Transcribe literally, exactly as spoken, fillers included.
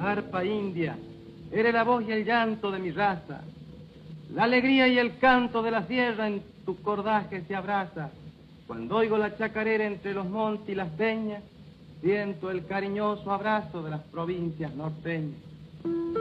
Arpa india, eres la voz y el llanto de mi raza. La alegría y el canto de la sierra en tu cordaje se abraza. Cuando oigo la chacarera entre los montes y las peñas, siento el cariñoso abrazo de las provincias norteñas.